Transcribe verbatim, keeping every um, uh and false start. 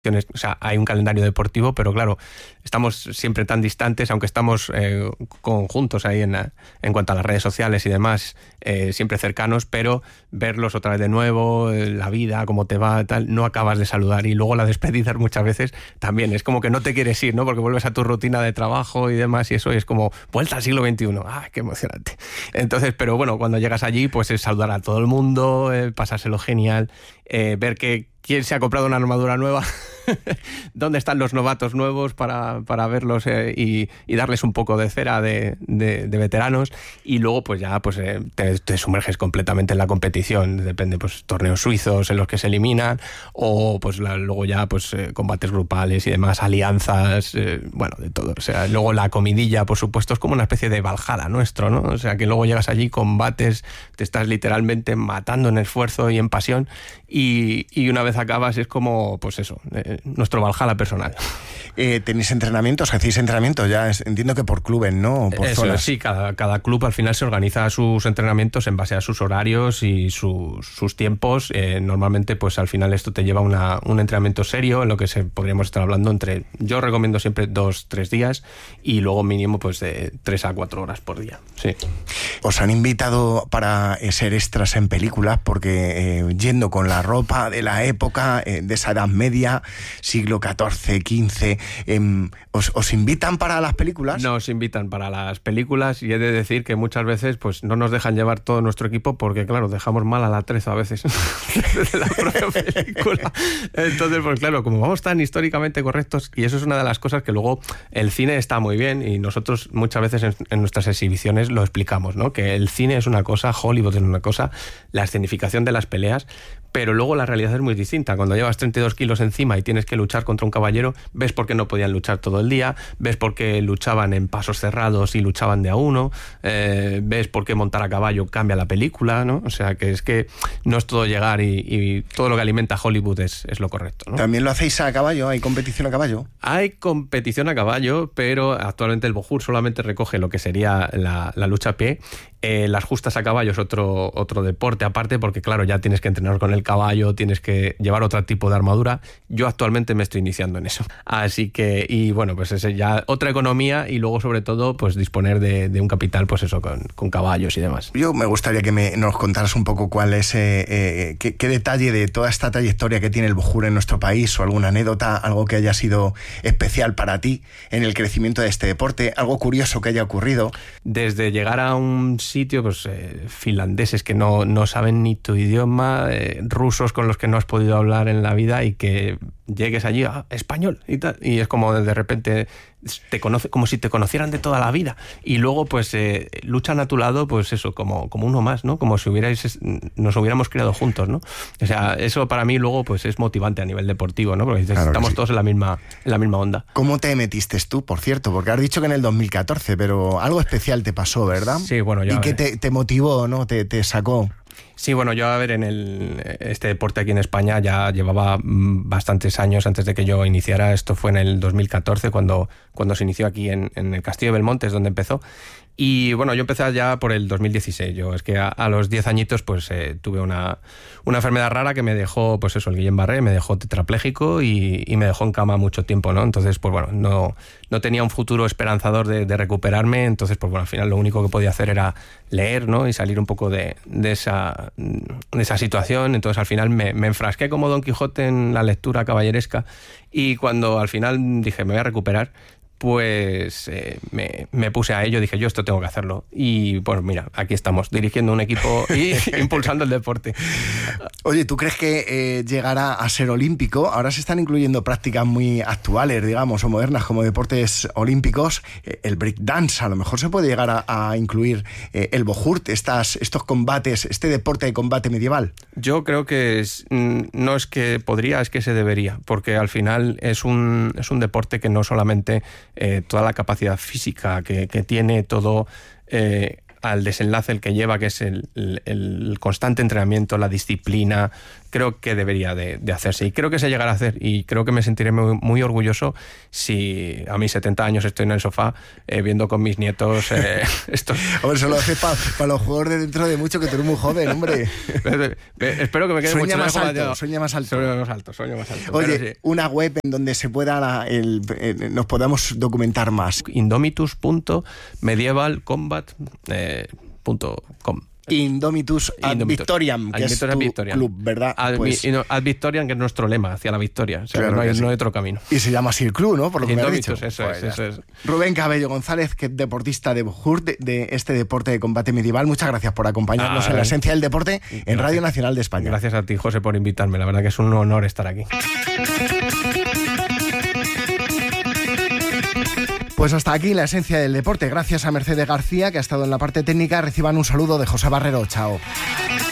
O sea, hay un calendario deportivo, pero claro, estamos siempre tan distantes, aunque estamos eh, conjuntos ahí en, la, en cuanto a las redes sociales y demás, eh, siempre cercanos, pero verlos otra vez de nuevo, eh, la vida, cómo te va, tal, no acabas de saludar, y luego la despedida muchas veces también es como que no te quieres ir, ¿no? Porque vuelves a tu rutina de trabajo y demás, y eso y es como vuelta al siglo veintiuno. ¡Ah, qué emocionante! Entonces, pero bueno, cuando llegas allí, pues es saludar a todo el mundo, eh, pasárselo genial, eh, ver que quién se ha comprado una armadura nueva, dónde están los novatos nuevos para, para verlos eh, y, y darles un poco de cera de, de, de veteranos, y luego pues ya pues eh, te, te sumerges completamente en la competición. Depende, pues torneos suizos en los que se eliminan, o pues la, luego ya pues eh, combates grupales y demás, alianzas, eh, bueno, de todo. O sea, luego la comidilla, por supuesto, es como una especie de Valhalla nuestro, ¿no? O sea, que luego llegas allí, combates, te estás literalmente matando en esfuerzo y en pasión, y, y una vez acabas es como, pues eso, eh, nuestro Valhalla personal. Eh, ¿Tenéis entrenamientos? ¿Hacéis entrenamientos? Ya es, entiendo que por clubes, ¿no? O por Eso, zonas. sí, cada, cada club al final se organiza sus entrenamientos en base a sus horarios y su, sus tiempos. Eh, normalmente, pues al final esto te lleva una, un entrenamiento serio, en lo que se podríamos estar hablando entre, yo recomiendo siempre dos, tres días, y luego mínimo pues de tres a cuatro horas por día. Sí. ¿Os han invitado para ser extras en películas? Porque eh, yendo con la ropa de la época, eh, de esa edad media, siglo catorce, quince, eh, ¿os, ¿os invitan para las películas? Nos invitan para las películas, y he de decir que muchas veces pues no nos dejan llevar todo nuestro equipo porque, claro, dejamos mal a la atrezo a veces de la propia película. Entonces, pues claro, como vamos tan históricamente correctos, y eso es una de las cosas que luego el cine está muy bien, y nosotros muchas veces en, en nuestras exhibiciones lo explicamos, ¿no? Que el cine es una cosa, Hollywood es una cosa, la escenificación de las peleas, pero luego la realidad es muy distinta. Cuando llevas treinta y dos kilos encima y tienes que luchar contra un caballero, ves por qué no podían luchar todo el día, ves por qué luchaban en pasos cerrados y luchaban de a uno, eh, ves por qué montar a caballo cambia la película, ¿no? O sea, que es que no es todo llegar y, y todo lo que alimenta Hollywood es, es lo correcto, ¿no? ¿También lo hacéis a caballo? ¿Hay competición a caballo? Hay competición a caballo, pero actualmente el Bojour solamente recoge lo que sería la, la lucha a pie. Eh, las justas a caballo es otro, otro deporte aparte, porque claro, ya tienes que entrenar con el caballo, tienes que llevar otro tipo de armadura. Yo actualmente me estoy iniciando en eso. Así que, y bueno, pues es ya otra economía, y luego sobre todo pues disponer de, de un capital, pues eso, con, con caballos y demás. Yo me gustaría que me, nos contaras un poco cuál es, eh, eh, qué, qué detalle de toda esta trayectoria que tiene el Bojour en nuestro país, o alguna anécdota, algo que haya sido especial para ti en el crecimiento de este deporte, algo curioso que haya ocurrido. Desde llegar a un sitio, pues eh, finlandeses que no, no saben ni tu idioma, eh, rusos con los que no has podido hablar en la vida, y que llegues allí, ah, español y tal, y es como de repente te conoce, como si te conocieran de toda la vida, y luego pues eh, luchan a tu lado, pues eso, como, como uno más, ¿no? Como si hubierais, nos hubiéramos criado juntos, ¿no? O sea, eso para mí luego pues es motivante a nivel deportivo, ¿no? Porque dices, claro, estamos sí. todos en la misma, en la misma onda. ¿Cómo te metiste tú, por cierto? Porque has dicho que en el dos mil catorce, pero algo especial te pasó, ¿verdad? Sí, bueno, yo... ¿Y qué te, te motivó, no? Te, te sacó... Sí, bueno, yo a ver, en el, este deporte aquí en España ya llevaba bastantes años antes de que yo iniciara. Esto fue en el dos mil catorce cuando, cuando se inició aquí en, en el Castillo de Belmonte, es donde empezó. Y bueno, yo empecé ya por el dos mil dieciséis. Yo es que a, a los diez añitos pues eh, tuve una, una enfermedad rara que me dejó, pues eso, el Guillain-Barré, me dejó tetrapléjico y, y me dejó en cama mucho tiempo, ¿no? Entonces, pues bueno, no, no tenía un futuro esperanzador de, de recuperarme. Entonces, pues bueno, al final lo único que podía hacer era leer, ¿no? Y salir un poco de, de, esa, de esa situación. Entonces, al final me, me enfrasqué como Don Quijote en la lectura caballeresca, y cuando al final dije, me voy a recuperar, pues eh, me, me puse a ello, dije yo esto tengo que hacerlo, y pues mira, aquí estamos dirigiendo un equipo y impulsando el deporte. Oye, ¿tú crees que eh, llegará a ser olímpico? Ahora se están incluyendo prácticas muy actuales, digamos, o modernas como deportes olímpicos. Eh, el breakdance, a lo mejor se puede llegar a, a incluir eh, el Bojour, estas, estos combates, este deporte de combate medieval. Yo creo que es, no es que podría, es que se debería, porque al final es un, es un deporte que no solamente eh, toda la capacidad física que, que tiene, todo eh, al desenlace el que lleva, que es el, el, el constante entrenamiento, la disciplina, creo que debería de, de hacerse y creo que se llegará a hacer y creo que me sentiré muy, muy orgulloso si a mis setenta años estoy en el sofá eh, viendo con mis nietos eh, estos... Hombre, eso lo haces para pa los jugadores de dentro de mucho, que tú eres muy joven, hombre. Espero que me quede sueña mucho más alto, yo... sueña más alto. Sueña más alto, sueña más alto. Oye, sí. una web en donde se pueda la, el, el, nos podamos documentar más. indomitus punto medieval combat punto com Indomitus ad Victoriam, que es tu Victoriam. club, ¿verdad? Ad, pues, ad Victoriam, que es nuestro lema, hacia la victoria. O sea, claro no, hay, sí. no hay otro camino. Y se llama así el club, ¿no? Por lo que Indomitus, me has dicho. Eso, pues es, eso es. Rubén Cabello González, que es deportista de Bujur, de, de este deporte de combate medieval. Muchas gracias por acompañarnos ah, en la esencia del deporte en gracias. Radio Nacional de España. Gracias a ti, José, por invitarme. La verdad que es un honor estar aquí. Pues hasta aquí la esencia del deporte. Gracias a Mercedes García, que ha estado en la parte técnica. Reciban un saludo de José Barrero. Chao.